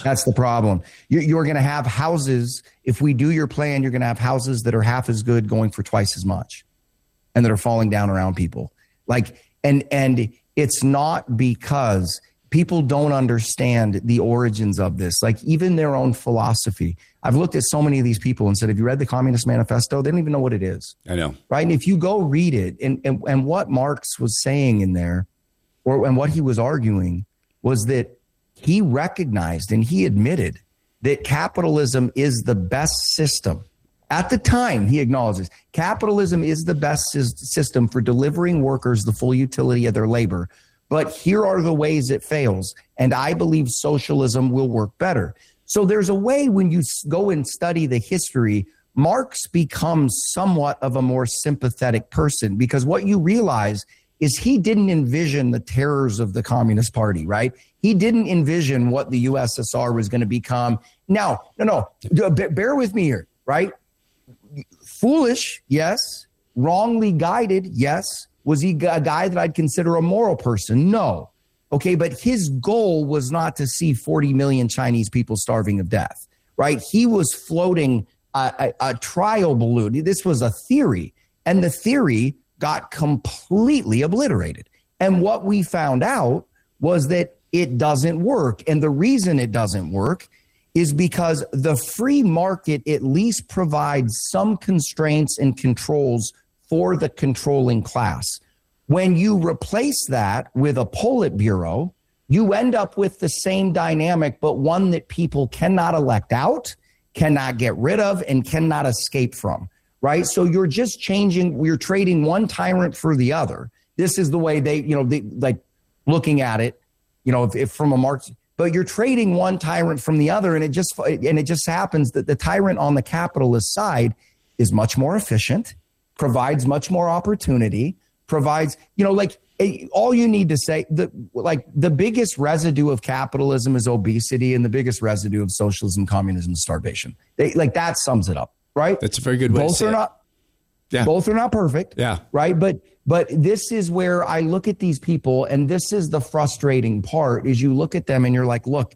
That's the problem. You're going to have houses. If we do your plan, you're going to have houses that are half as good going for twice as much and that are falling down around people. And it's not because people don't understand the origins of this, like even their own philosophy. I've looked at so many of these people and said, have you read the Communist Manifesto? They don't even know what it is. I know. Right. And if you go read it and what Marx was saying in there and what he was arguing was that he recognized and he admitted that capitalism is the best system. At the time, he acknowledges capitalism is the best system for delivering workers the full utility of their labor. But here are the ways it fails. And I believe socialism will work better. So there's a way when you go and study the history, Marx becomes somewhat of a more sympathetic person, because what you realize is he didn't envision the terrors of the Communist Party, right? He didn't envision what the USSR was going to become. Now, no, bear with me here, right? Foolish, yes. Wrongly guided, yes. Was he a guy that I'd consider a moral person? No. Okay, but his goal was not to see 40 million Chinese people starving of death, right? He was floating a trial balloon. This was a theory, and the theory got completely obliterated. And what we found out was that it doesn't work. And the reason it doesn't work is because the free market at least provides some constraints and controls for the controlling class. When you replace that with a Politburo, you end up with the same dynamic, but one that people cannot elect out, cannot get rid of, and cannot escape from, right? So you're just changing, you're trading one tyrant for the other. This is the way they like looking at it, if from a Marx, but you're trading one tyrant from the other, and it just happens that the tyrant on the capitalist side is much more efficient, provides much more opportunity, provides, all you need to say, the biggest residue of capitalism is obesity, and the biggest residue of socialism, communism is starvation. That sums it up, right? That's a very good way to say it. Yeah. Both are not perfect. Yeah. Right. But this is where I look at these people, and this is the frustrating part, is you look at them and you're like, look,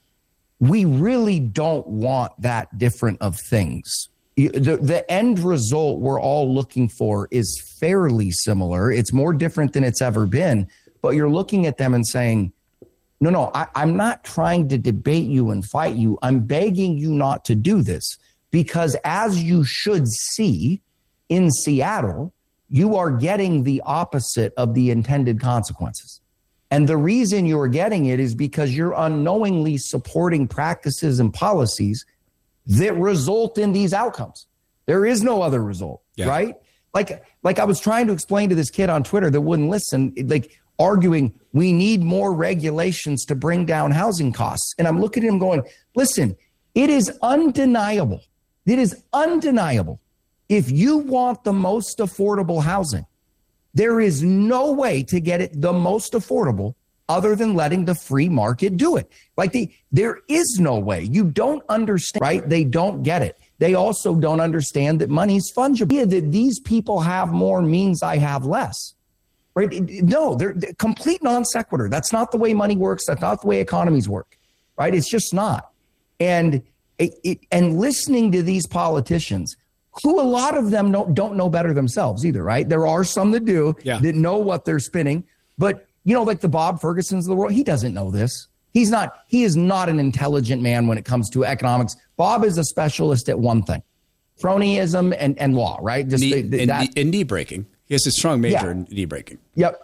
we really don't want that different of things. The end result we're all looking for is fairly similar. It's more different than it's ever been. But you're looking at them and saying, no, I'm not trying to debate you and fight you. I'm begging you not to do this, because as you should see in Seattle, you are getting the opposite of the intended consequences. And the reason you're getting it is because you're unknowingly supporting practices and policies that result in these outcomes. There is no other result, right? Like I was trying to explain to this kid on Twitter that wouldn't listen, arguing we need more regulations to bring down housing costs. And I'm looking at him going, listen, it is undeniable. It is undeniable. If you want the most affordable housing, there is no way to get it the most affordable other than letting the free market do it. There is no way. You don't understand, right? They don't get it. They also don't understand that money is fungible. That these people have more means I have less, right? No, they're complete non sequitur. That's not the way money works. That's not the way economies work, right? It's just not. And listening to these politicians, who a lot of them don't know better themselves either, right? There are some that do, that know what they're spinning. But, like the Bob Fergusons of the world, he doesn't know this. He is not an intelligent man when it comes to economics. Bob is a specialist at one thing, cronyism and law, right? Just knee breaking. He has a strong major in knee breaking.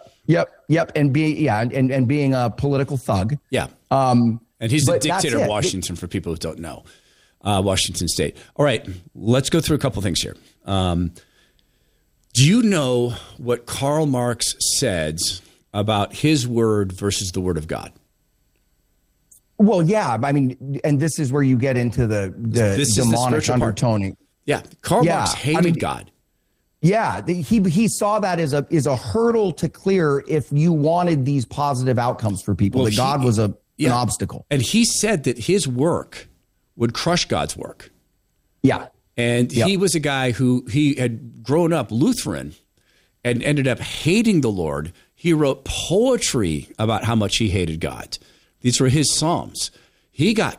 Yep. And being a political thug. Yeah. And he's the dictator of Washington, for people who don't know. Washington State. All right, let's go through a couple things here. Do you know what Karl Marx said about his word versus the word of God? Well, yeah. I mean, and this is where you get into the demonic undertoning. Yeah, Karl Marx hated God. Yeah, he saw that as a hurdle to clear if you wanted these positive outcomes for people. That God was an obstacle. And he said that his work would crush God's work. Yeah. And he was a guy who he had grown up Lutheran and ended up hating the Lord. He wrote poetry about how much he hated God. These were his Psalms. He got